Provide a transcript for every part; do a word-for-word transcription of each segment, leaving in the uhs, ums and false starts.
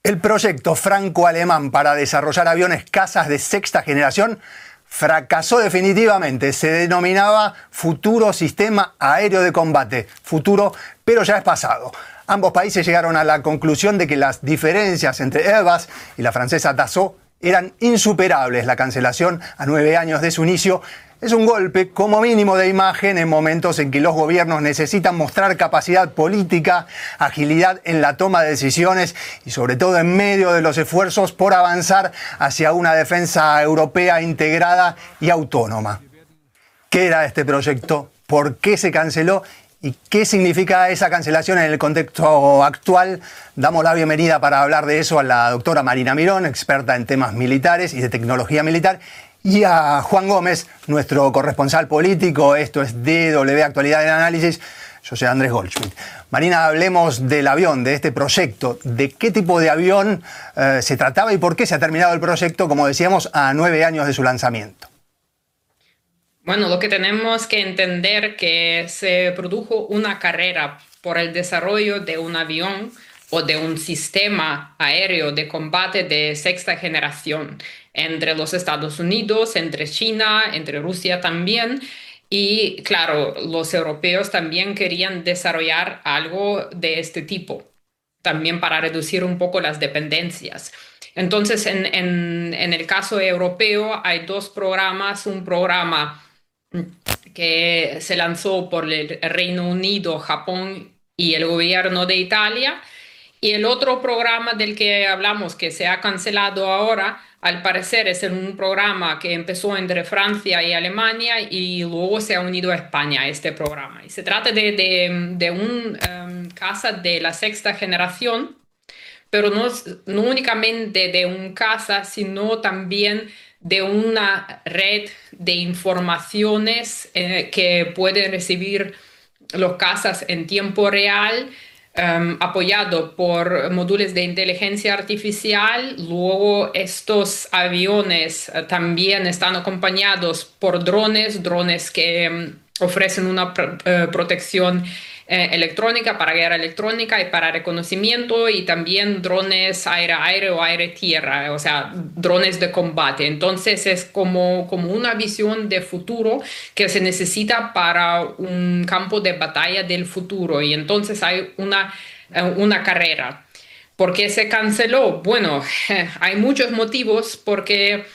El proyecto franco-alemán para desarrollar aviones cazas de sexta generación fracasó definitivamente. Se denominaba Futuro Sistema Aéreo de Combate. Futuro, pero ya es pasado. Ambos países llegaron a la conclusión de que las diferencias entre Airbus y la francesa Dassault eran insuperables. La cancelación a nueve años de su inicio es un golpe, como mínimo, de imagen en momentos en que los gobiernos necesitan mostrar capacidad política, agilidad en la toma de decisiones y sobre todo en medio de los esfuerzos por avanzar hacia una defensa europea integrada y autónoma. ¿Qué era este proyecto? ¿Por qué se canceló? ¿Y qué significa esa cancelación en el contexto actual? Damos la bienvenida para hablar de eso a la doctora Marina Mirón, experta en temas militares y de tecnología militar, y a Juan Gómez, nuestro corresponsal político. Esto es D W Actualidad del Análisis. Yo soy Andrés Goldschmidt. Marina, hablemos del avión, de este proyecto. ¿De qué tipo de avión eh, se trataba y por qué se ha terminado el proyecto, como decíamos, a nueve años de su lanzamiento? Bueno, lo que tenemos que entender que se produjo una carrera por el desarrollo de un avión o de un sistema aéreo de combate de sexta generación entre los Estados Unidos, entre China, entre Rusia también. Y claro, los europeos también querían desarrollar algo de este tipo, también para reducir un poco las dependencias. Entonces, en, en, en el caso europeo hay dos programas, un programa que se lanzó por el Reino Unido, Japón y el gobierno de Italia, y el otro programa del que hablamos, que se ha cancelado ahora, al parecer es un programa que empezó entre Francia y Alemania y luego se ha unido a España a este programa. Y se trata de, de, de un um, caza de la sexta generación, pero no, no únicamente de un caza, sino también de una red de informaciones eh, que pueden recibir los cazas en tiempo real, um, apoyado por módulos de inteligencia artificial. Luego estos aviones uh, también están acompañados por drones, drones que um, ofrecen una pr uh, protección Eh, electrónica, para guerra electrónica y para reconocimiento, y también drones aire-aire o aire-tierra, o sea, drones de combate. Entonces es como, como una visión de futuro que se necesita para un campo de batalla del futuro, y entonces hay una, una carrera. ¿Por qué se canceló? Bueno, hay muchos motivos, porque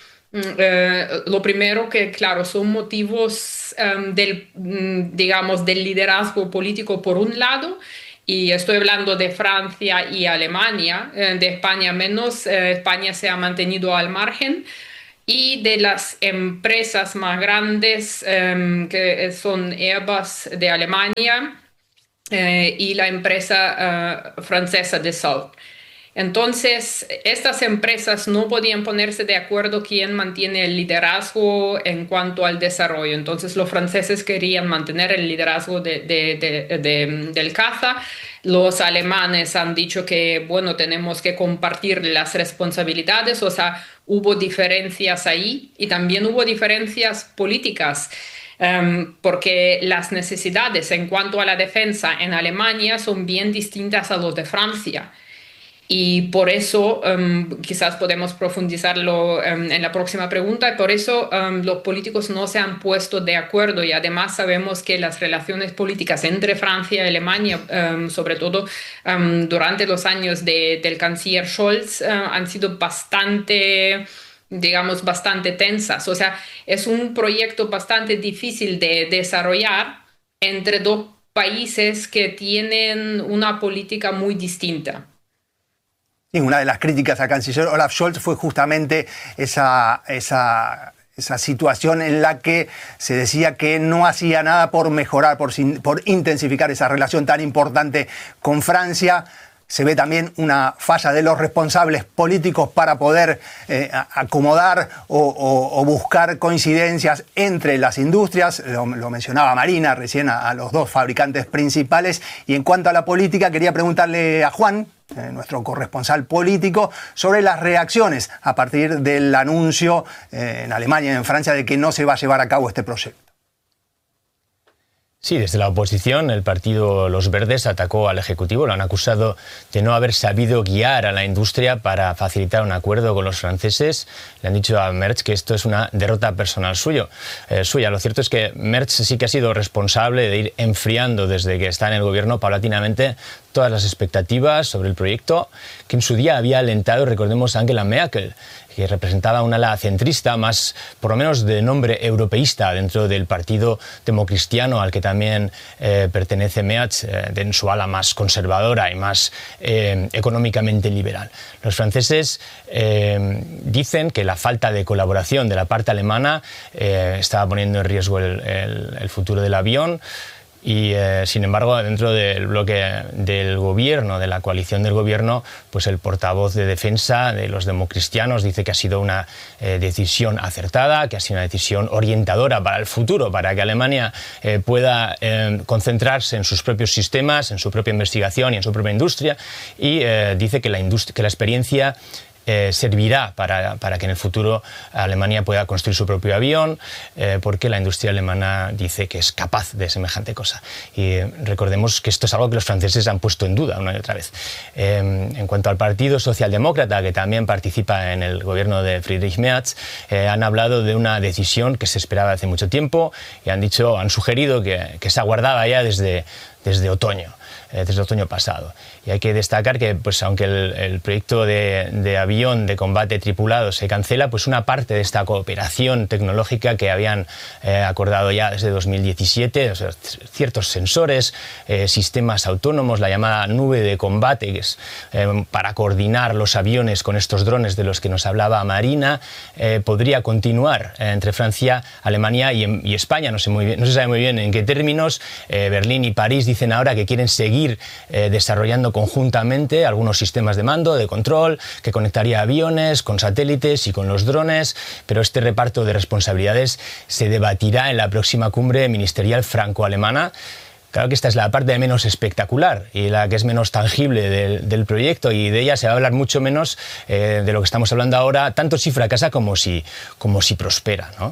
Uh, lo primero que, claro, son motivos um, del, digamos, del liderazgo político por un lado, y estoy hablando de Francia y Alemania, uh, de España menos. uh, España se ha mantenido al margen, y de las empresas más grandes, um, que son Airbus de Alemania uh, y la empresa uh, francesa Dassault. Entonces, estas empresas no podían ponerse de acuerdo quién mantiene el liderazgo en cuanto al desarrollo. Entonces, los franceses querían mantener el liderazgo de, de, de, de, del caza. Los alemanes han dicho que, bueno, tenemos que compartir las responsabilidades. O sea, hubo diferencias ahí, y también hubo diferencias políticas. Um, porque las necesidades en cuanto a la defensa en Alemania son bien distintas a los de Francia. Y por eso, um, quizás podemos profundizarlo um, en la próxima pregunta, y por eso um, los políticos no se han puesto de acuerdo. Y además sabemos que las relaciones políticas entre Francia y Alemania, um, sobre todo um, durante los años de, del canciller Scholz, uh, han sido bastante, digamos, bastante tensas. O sea, es un proyecto bastante difícil de desarrollar entre dos países que tienen una política muy distinta. Y una de las críticas al canciller Olaf Scholz fue justamente esa, esa, esa situación en la que se decía que no hacía nada por mejorar, por, por intensificar esa relación tan importante con Francia. Se ve también una falla de los responsables políticos para poder eh, acomodar o, o, o buscar coincidencias entre las industrias. Lo, lo mencionaba Marina recién a, a los dos fabricantes principales. Y en cuanto a la política, quería preguntarle a Juan, eh, nuestro corresponsal político, sobre las reacciones a partir del anuncio eh, en Alemania y en Francia de que no se va a llevar a cabo este proyecto. Sí, desde la oposición, el partido Los Verdes atacó al Ejecutivo, lo han acusado de no haber sabido guiar a la industria para facilitar un acuerdo con los franceses. Le han dicho a Mersch que esto es una derrota personal suyo, eh, suya. Lo cierto es que Mersch sí que ha sido responsable de ir enfriando desde que está en el gobierno paulatinamente todas las expectativas sobre el proyecto que en su día había alentado, recordemos, Angela Merkel, que representaba un ala centrista, más por lo menos de nombre europeísta dentro del partido democristiano al que también eh, pertenece Mersch, eh, en su ala más conservadora y más eh, económicamente liberal. Los franceses eh, dicen que la falta de colaboración de la parte alemana eh, estaba poniendo en riesgo el, el, el futuro del avión. Y, eh, sin embargo, dentro del bloque del gobierno, de la coalición del gobierno, pues el portavoz de defensa de los democristianos dice que ha sido una eh, decisión acertada, que ha sido una decisión orientadora para el futuro, para que Alemania eh, pueda eh, concentrarse en sus propios sistemas, en su propia investigación y en su propia industria, y eh, dice que la, industria, que la experiencia Eh, servirá para, para que en el futuro Alemania pueda construir su propio avión, eh, porque la industria alemana dice que es capaz de semejante cosa. Y eh, recordemos que esto es algo que los franceses han puesto en duda una y otra vez. Eh, en cuanto al Partido Socialdemócrata, que también participa en el gobierno de Friedrich Merz, eh, han hablado de una decisión que se esperaba hace mucho tiempo y han dicho, han sugerido que, que se aguardaba ya desde, desde otoño. desde el otoño pasado. Y hay que destacar que, pues, aunque el, el proyecto de, de avión de combate tripulado se cancela, pues una parte de esta cooperación tecnológica que habían eh, acordado ya desde dos mil diecisiete, o sea, ciertos sensores, eh, sistemas autónomos, la llamada nube de combate, que es eh, para coordinar los aviones con estos drones de los que nos hablaba Marina, eh, podría continuar eh, entre Francia, Alemania y, y España. No sé muy bien, no se sabe muy bien en qué términos. Eh, Berlín y París dicen ahora que quieren seguir Eh, desarrollando conjuntamente algunos sistemas de mando, de control, que conectaría aviones con satélites y con los drones, pero este reparto de responsabilidades se debatirá en la próxima cumbre ministerial franco-alemana. Claro que esta es la parte menos espectacular y la que es menos tangible del, del proyecto, y de ella se va a hablar mucho menos eh, de lo que estamos hablando ahora, tanto si fracasa como si, como si prospera, ¿no?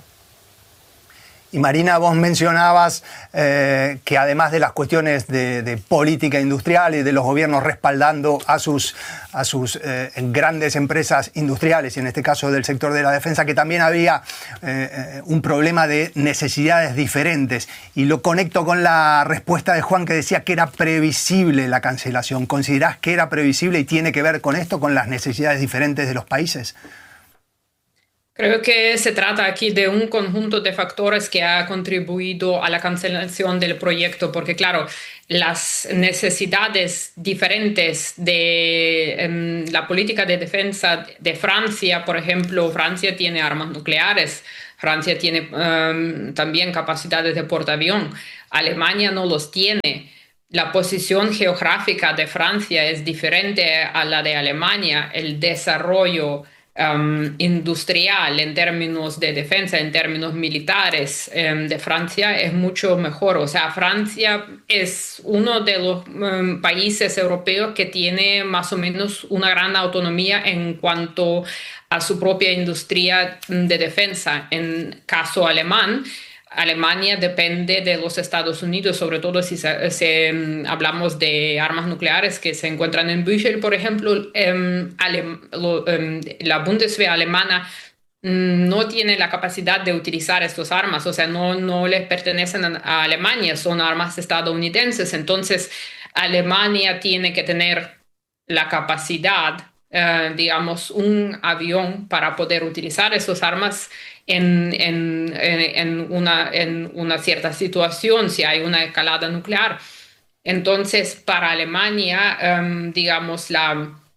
Y Marina, vos mencionabas eh, que además de las cuestiones de, de política industrial y de los gobiernos respaldando a sus, a sus eh, grandes empresas industriales, y en este caso del sector de la defensa, que también había eh, un problema de necesidades diferentes. Y lo conecto con la respuesta de Juan, que decía que era previsible la cancelación. ¿Considerás que era previsible y tiene que ver con esto, con las necesidades diferentes de los países? Creo que se trata aquí de un conjunto de factores que ha contribuido a la cancelación del proyecto, porque claro, las necesidades diferentes de um, la política de defensa de Francia, por ejemplo, Francia tiene armas nucleares, Francia tiene um, también capacidades de portaavión, Alemania no los tiene. La posición geográfica de Francia es diferente a la de Alemania, el desarrollo Um, industrial en términos de defensa, en términos militares um, de Francia es mucho mejor. O sea, Francia es uno de los um, países europeos que tiene más o menos una gran autonomía en cuanto a su propia industria de defensa. En caso alemán, Alemania depende de los Estados Unidos, sobre todo si, se, si um, hablamos de armas nucleares que se encuentran en Büchel, por ejemplo. Um, Ale, lo, um, la Bundeswehr alemana um, no tiene la capacidad de utilizar estas armas, o sea, no, no les pertenecen a, a Alemania, son armas estadounidenses. Entonces, Alemania tiene que tener la capacidad, uh, digamos, un avión para poder utilizar esas armas En, en, en, una, en una cierta situación, si hay una escalada nuclear. Entonces, para Alemania, um, digamos, la,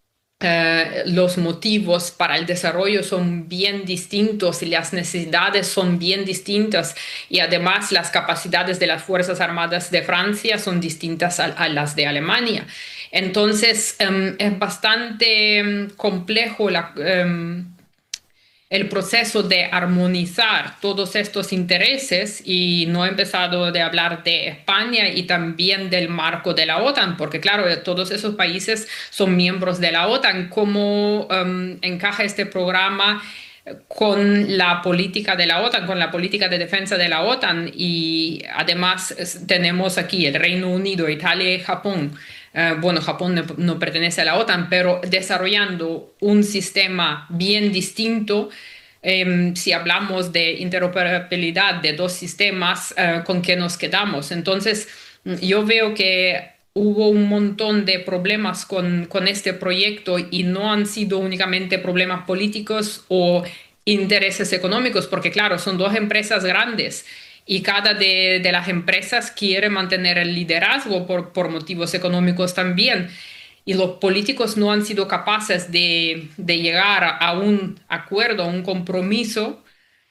uh, los motivos para el desarrollo son bien distintos y las necesidades son bien distintas, y además las capacidades de las Fuerzas Armadas de Francia son distintas a, a las de Alemania. Entonces, um, es bastante um, complejo la... Um, el proceso de armonizar todos estos intereses, y no he empezado de hablar de España y también del marco de la OTAN, porque claro, todos esos países son miembros de la OTAN. ¿Cómo um, encaja este programa con la política de la OTAN, con la política de defensa de la OTAN, y además tenemos aquí el Reino Unido, Italia y Japón. Uh, bueno, Japón no, no pertenece a la OTAN, pero desarrollando un sistema bien distinto. Um, si hablamos de interoperabilidad de dos sistemas, uh, ¿con qué nos quedamos? Entonces, yo veo que hubo un montón de problemas con, con este proyecto y no han sido únicamente problemas políticos o intereses económicos, porque claro, son dos empresas grandes y cada de, de las empresas quiere mantener el liderazgo por, por motivos económicos también. Y los políticos no han sido capaces de, de llegar a un acuerdo, a un compromiso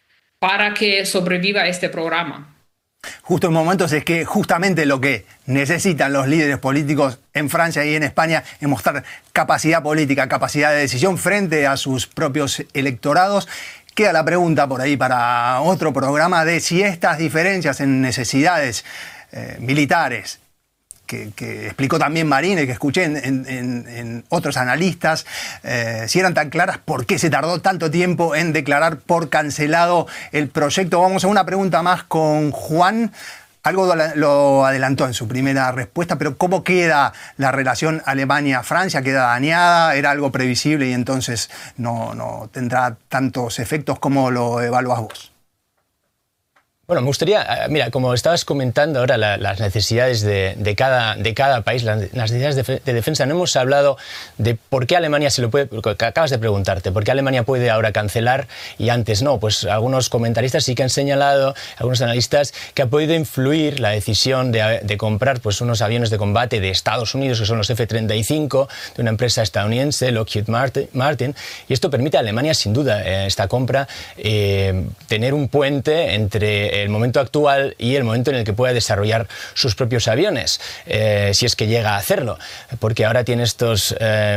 para que sobreviva este programa. Justo en momentos es que justamente lo que necesitan los líderes políticos en Francia y en España es mostrar capacidad política, capacidad de decisión frente a sus propios electorados. Queda la pregunta por ahí para otro programa de si estas diferencias en necesidades eh, militares, que, que explicó también Marina y que escuché en, en, en otros analistas, eh, si eran tan claras, ¿por qué se tardó tanto tiempo en declarar por cancelado el proyecto? Vamos a una pregunta más con Juan. Algo lo adelantó en su primera respuesta, pero ¿cómo queda la relación Alemania-Francia? ¿Queda dañada? ¿Era algo previsible y entonces no, no tendrá tantos efectos? ¿Cómo lo evalúas vos? Bueno, me gustaría, mira, como estabas comentando ahora la, las necesidades de, de, cada, de cada país, las, las necesidades de, de defensa, no hemos hablado de por qué Alemania se lo puede, acabas de preguntarte, por qué Alemania puede ahora cancelar y antes no. Pues algunos comentaristas sí que han señalado, algunos analistas, que ha podido influir la decisión de, de comprar pues, unos aviones de combate de Estados Unidos, que son los F treinta y cinco, de una empresa estadounidense, Lockheed Martin, y esto permite a Alemania, sin duda, eh, esta compra, eh, tener un puente entre el momento actual y el momento en el que pueda desarrollar sus propios aviones, eh, si es que llega a hacerlo, porque ahora tiene estos,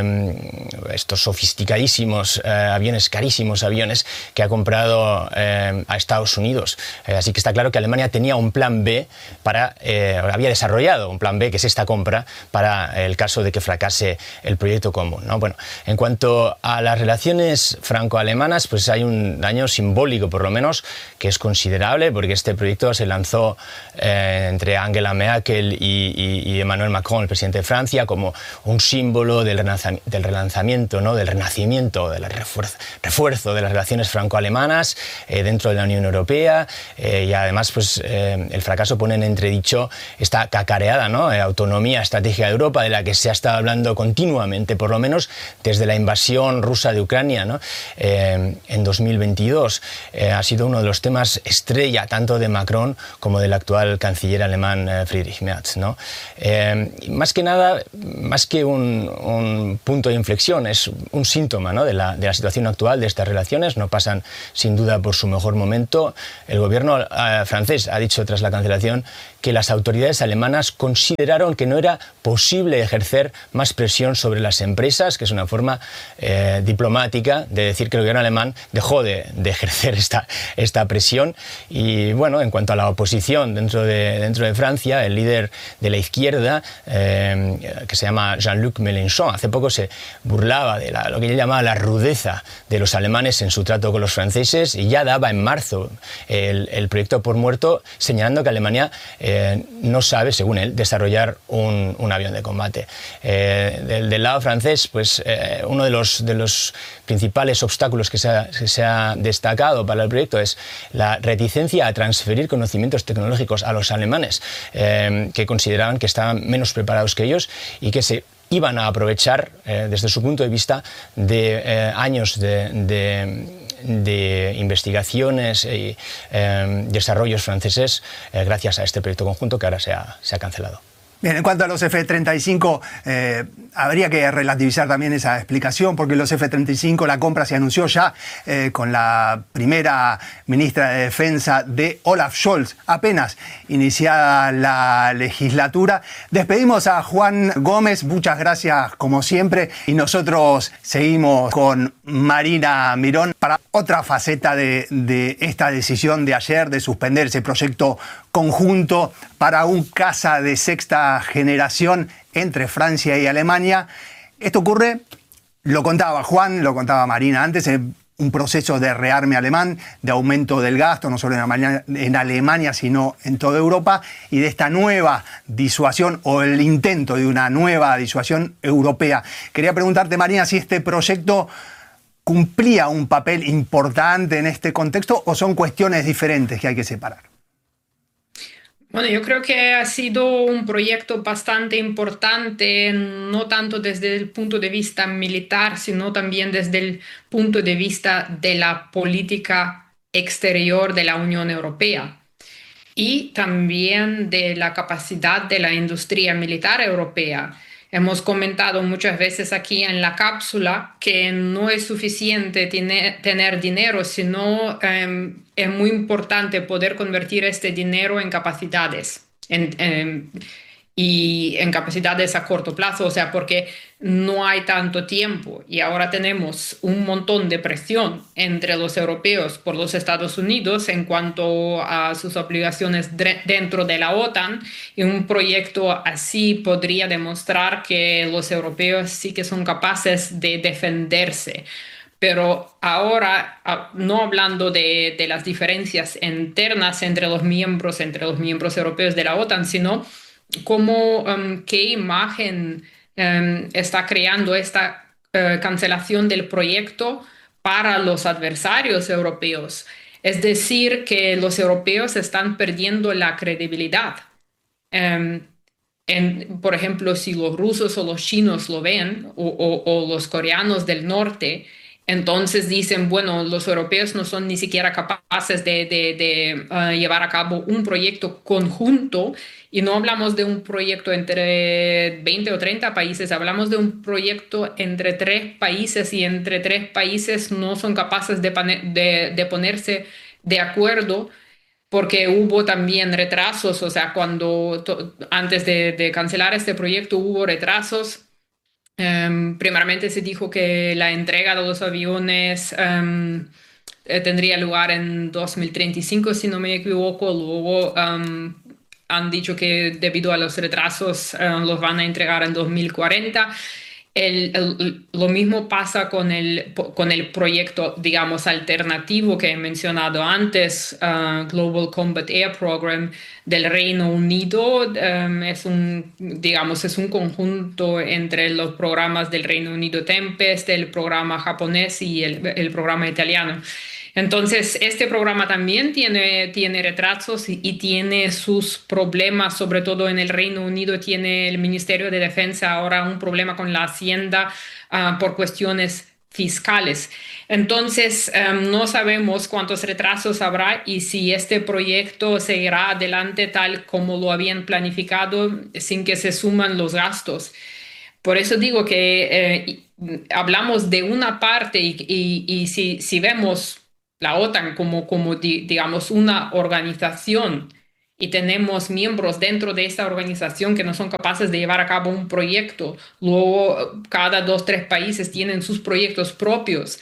eh, estos sofisticadísimos eh, aviones, carísimos aviones que ha comprado eh, a Estados Unidos. Eh, así que está claro que Alemania tenía un plan B para, eh, había desarrollado un plan B, que es esta compra, para el caso de que fracase el proyecto común, ¿no? Bueno, en cuanto a las relaciones franco-alemanas, pues hay un daño simbólico, por lo menos, que es considerable, porque este proyecto se lanzó eh, entre Angela Merkel y, y, y Emmanuel Macron, el presidente de Francia, como un símbolo del, relanzam del relanzamiento, ¿no? Del renacimiento, del refuerzo, refuerzo de las relaciones franco-alemanas eh, dentro de la Unión Europea, eh, y además pues, eh, el fracaso pone en entredicho esta cacareada, ¿no? eh, autonomía estratégica de Europa, de la que se ha estado hablando continuamente, por lo menos desde la invasión rusa de Ucrania, ¿no? eh, en dos mil veintidós. Eh, ha sido uno de los temas estrella, tanto de Macron como del actual canciller alemán eh, Friedrich Merz, ¿no? Eh, más que nada, más que un, un punto de inflexión, es un síntoma, ¿no? de, la, de la situación actual de estas relaciones. No pasan sin duda por su mejor momento. El gobierno eh, francés ha dicho tras la cancelación que las autoridades alemanas consideraron que no era posible ejercer más presión sobre las empresas, que es una forma eh, diplomática de decir que el gobierno alemán dejó de, de ejercer esta, esta presión. Y bueno, en cuanto a la oposición dentro de, dentro de Francia, el líder de la izquierda, eh, que se llama Jean-Luc Mélenchon, hace poco se burlaba de la, lo que él llamaba la rudeza de los alemanes en su trato con los franceses, y ya daba en marzo el, el proyecto por muerto, señalando que Alemania eh, no sabe, según él, desarrollar un, un avión de combate. Eh, del, del lado francés, pues eh, uno de los, de los principales obstáculos que se, ha, que se ha destacado para el proyecto es la reticencia a transferir conocimientos tecnológicos a los alemanes, eh, que consideraban que estaban menos preparados que ellos y que se iban a aprovechar, eh, desde su punto de vista, de eh, años de, de de investigaciones y eh, desarrollos franceses eh, gracias a este proyecto conjunto que ahora se ha, se ha cancelado. Bien, en cuanto a los F treinta y cinco, eh, habría que relativizar también esa explicación, porque los F treinta y cinco, la compra se anunció ya eh, con la primera ministra de Defensa de Olaf Scholz, apenas iniciada la legislatura. Despedimos a Juan Gómez, muchas gracias como siempre, y nosotros seguimos con Marina Mirón para otra faceta de, de esta decisión de ayer de suspender ese proyecto conjunto para un caza de sexta generación entre Francia y Alemania. Esto ocurre, lo contaba Juan, lo contaba Marina antes, en un proceso de rearme alemán, de aumento del gasto, no solo en Alemania, en Alemania, sino en toda Europa, y de esta nueva disuasión o el intento de una nueva disuasión europea. Quería preguntarte, Marina, si este proyecto cumplía un papel importante en este contexto o son cuestiones diferentes que hay que separar. Bueno, yo creo que ha sido un proyecto bastante importante, no tanto desde el punto de vista militar, sino también desde el punto de vista de la política exterior de la Unión Europea y también de la capacidad de la industria militar europea. Hemos comentado muchas veces aquí en la cápsula que no es suficiente tener, tener dinero, sino eh, es muy importante poder convertir este dinero en capacidades en, en, y en capacidades a corto plazo, o sea, porque no hay tanto tiempo y ahora tenemos un montón de presión entre los europeos por los Estados Unidos en cuanto a sus obligaciones dentro de la OTAN, y un proyecto así podría demostrar que los europeos sí que son capaces de defenderse. Pero ahora, no hablando de, de las diferencias internas entre los miembros, entre los miembros europeos de la OTAN, sino cómo, um, qué imagen um, está creando esta uh, cancelación del proyecto para los adversarios europeos. Es decir, que los europeos están perdiendo la credibilidad. Um, en, por ejemplo, si los rusos o los chinos lo ven, o, o, o los coreanos del norte, entonces dicen, bueno, los europeos no son ni siquiera capaces de, de, de uh, llevar a cabo un proyecto conjunto, y no hablamos de un proyecto entre veinte o treinta países, hablamos de un proyecto entre tres países, y entre tres países no son capaces de, de, de ponerse de acuerdo, porque hubo también retrasos, o sea, cuando antes de, de cancelar este proyecto hubo retrasos. Um, primeramente se dijo que la entrega de los aviones um, eh, tendría lugar en dos mil treinta y cinco, si no me equivoco. Luego um, han dicho que debido a los retrasos um, los van a entregar en dos mil cuarenta. El, el, lo mismo pasa con el, con el proyecto, digamos, alternativo que he mencionado antes, uh, Global Combat Air Program del Reino Unido. Um, es un, digamos, es un conjunto entre los programas del Reino Unido Tempest, el programa japonés y el, el programa italiano. Entonces, este programa también tiene, tiene retrasos y, y tiene sus problemas, sobre todo en el Reino Unido. Tiene el Ministerio de Defensa ahora un problema con la Hacienda uh, por cuestiones fiscales. Entonces, um, no sabemos cuántos retrasos habrá y si este proyecto seguirá adelante tal como lo habían planificado, sin que se suman los gastos. Por eso digo que eh, hablamos de una parte y, y, y si, si vemos la OTAN como, como digamos, una organización, y tenemos miembros dentro de esta organización que no son capaces de llevar a cabo un proyecto, luego cada dos, tres países tienen sus proyectos propios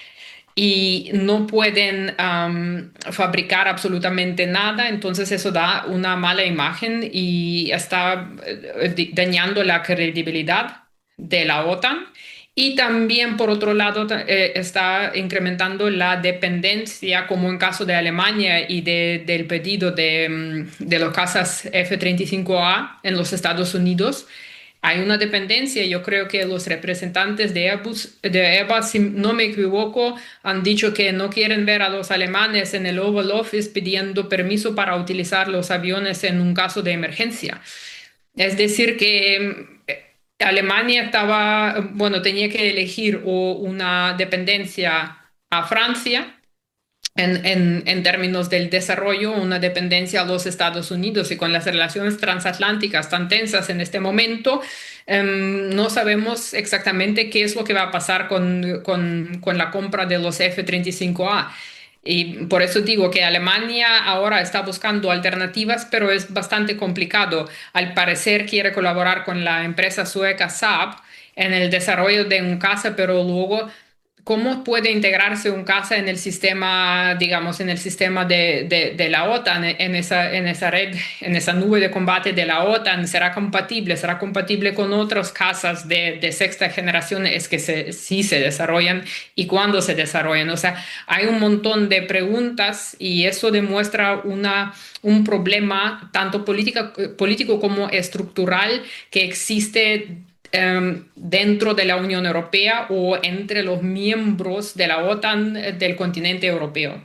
y no pueden um, fabricar absolutamente nada, entonces eso da una mala imagen y está dañando la credibilidad de la OTAN. Y también, por otro lado, eh, está incrementando la dependencia, como en caso de Alemania y de, del pedido de, de los cazas F treinta y cinco A en los Estados Unidos. Hay una dependencia. Yo creo que los representantes de Airbus, de Airbus, si no me equivoco, han dicho que no quieren ver a los alemanes en el Oval Office pidiendo permiso para utilizar los aviones en un caso de emergencia. Es decir, que Alemania estaba, bueno, tenía que elegir o una dependencia a Francia en, en, en términos del desarrollo, una dependencia a los Estados Unidos, y con las relaciones transatlánticas tan tensas en este momento, eh, no sabemos exactamente qué es lo que va a pasar con, con, con la compra de los F treinta y cinco A. Y por eso digo que Alemania ahora está buscando alternativas, pero es bastante complicado. Al parecer quiere colaborar con la empresa sueca Saab en el desarrollo de un caza, pero luego ¿cómo puede integrarse un caza en el sistema, digamos, en el sistema de, de, de la OTAN, en esa, en esa red, en esa nube de combate de la OTAN? ¿Será compatible? ¿Será compatible con otros cazas de, de sexta generación? Es que se, sí se desarrollan y cuándo se desarrollan. O sea, hay un montón de preguntas y eso demuestra una, un problema tanto política, político como estructural que existe Um, dentro de la Unión Europea o entre los miembros de la OTAN del continente europeo.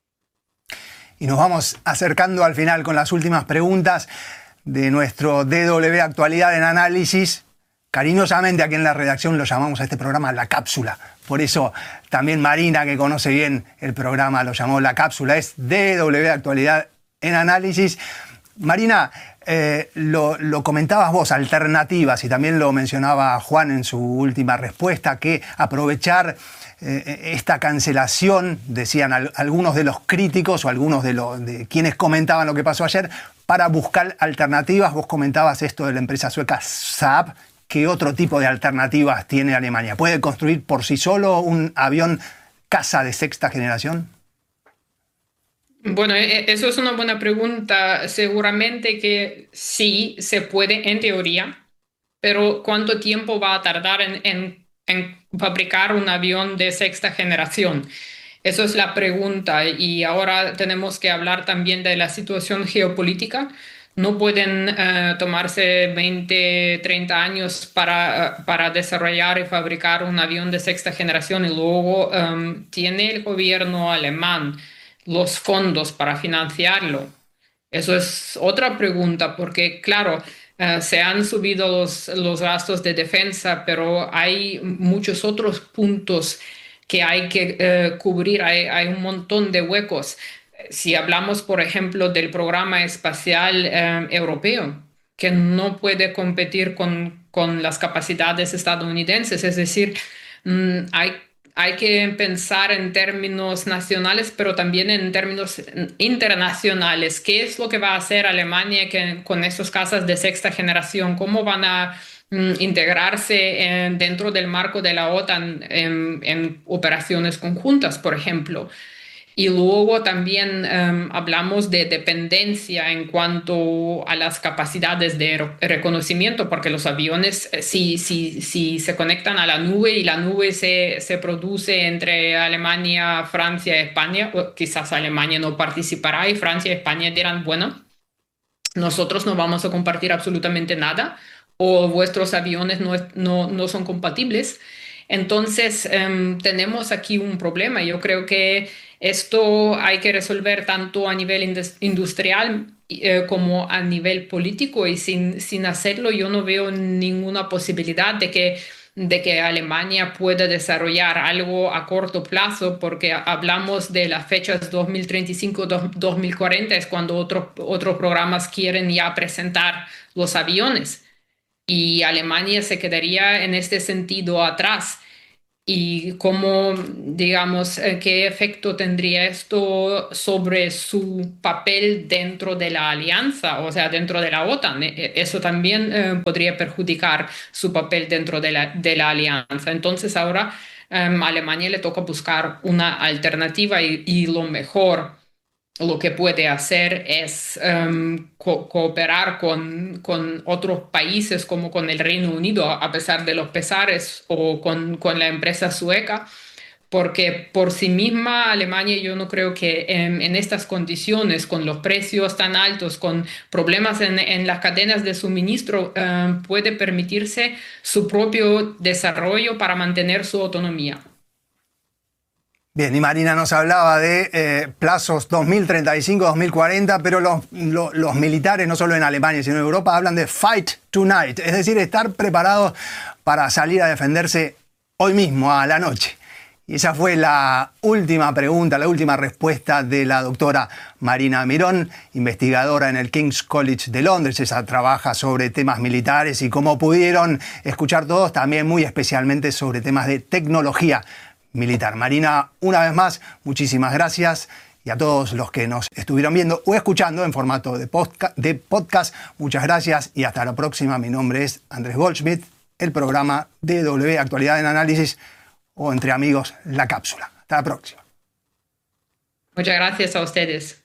Y nos vamos acercando al final con las últimas preguntas de nuestro D W Actualidad en Análisis. Cariñosamente aquí en la redacción lo llamamos a este programa La Cápsula. Por eso también Marina, que conoce bien el programa, lo llamó La Cápsula. Es D W Actualidad en Análisis. Marina, eh, lo, lo comentabas vos, alternativas, y también lo mencionaba Juan en su última respuesta, que aprovechar eh, esta cancelación, decían al, algunos de los críticos o algunos de, lo, de quienes comentaban lo que pasó ayer, para buscar alternativas. Vos comentabas esto de la empresa sueca Saab. ¿Qué otro tipo de alternativas tiene Alemania? ¿Puede construir por sí solo un avión caza de sexta generación? Bueno, eso es una buena pregunta. Seguramente que sí se puede en teoría, pero ¿cuánto tiempo va a tardar en, en, en fabricar un avión de sexta generación? Eso es la pregunta. Y ahora tenemos que hablar también de la situación geopolítica. No pueden uh, tomarse veinte, treinta años para, uh, para desarrollar y fabricar un avión de sexta generación y luego um, tiene el gobierno alemán los fondos para financiarlo. Eso es otra pregunta, porque claro, uh, se han subido los, los gastos de defensa, pero hay muchos otros puntos que hay que uh, cubrir, hay, hay un montón de huecos. Si hablamos, por ejemplo, del programa espacial uh, europeo, que no puede competir con, con las capacidades estadounidenses, es decir, um, hay Hay que pensar en términos nacionales, pero también en términos internacionales. ¿Qué es lo que va a hacer Alemania que, con esos cazas de sexta generación? ¿Cómo van a mm, integrarse en, dentro del marco de la OTAN en, en operaciones conjuntas, por ejemplo? Y luego también um, hablamos de dependencia en cuanto a las capacidades de reconocimiento, porque los aviones si, si, si se conectan a la nube y la nube se, se produce entre Alemania, Francia y España, o quizás Alemania no participará y Francia y España dirán, bueno, nosotros no vamos a compartir absolutamente nada o vuestros aviones no, no, no son compatibles. Entonces, um, tenemos aquí un problema. Yo creo que esto hay que resolver tanto a nivel industrial eh, como a nivel político, y sin, sin hacerlo yo no veo ninguna posibilidad de que, de que Alemania pueda desarrollar algo a corto plazo, porque hablamos de las fechas dos mil treinta y cinco, dos mil cuarenta, es cuando otro, otros programas quieren ya presentar los aviones. Y Alemania se quedaría en este sentido atrás. Y cómo, digamos, qué efecto tendría esto sobre su papel dentro de la alianza, o sea, dentro de la OTAN. Eso también eh, podría perjudicar su papel dentro de la, de la alianza. Entonces ahora eh, a Alemania le toca buscar una alternativa y, y lo mejor. Lo que puede hacer es um, co cooperar con, con otros países como con el Reino Unido, a pesar de los pesares, o con, con la empresa sueca, porque por sí misma Alemania yo no creo que en, en estas condiciones, con los precios tan altos, con problemas en, en las cadenas de suministro, uh, puede permitirse su propio desarrollo para mantener su autonomía. Bien, y Marina nos hablaba de eh, plazos dos mil treinta y cinco, dos mil cuarenta, pero los, los, los militares, no solo en Alemania, sino en Europa, hablan de fight tonight, es decir, estar preparados para salir a defenderse hoy mismo, a la noche. Y esa fue la última pregunta, la última respuesta de la doctora Marina Mirón, investigadora en el King's College de Londres. Ella trabaja sobre temas militares y, como pudieron escuchar todos, también muy especialmente sobre temas de tecnología militar. Marina, una vez más, muchísimas gracias, y a todos los que nos estuvieron viendo o escuchando en formato de podcast, de podcast, muchas gracias y hasta la próxima. Mi nombre es Andrés Goldschmidt, el programa D W Actualidad en Análisis. o entre amigos La Cápsula. Hasta la próxima. Muchas gracias a ustedes.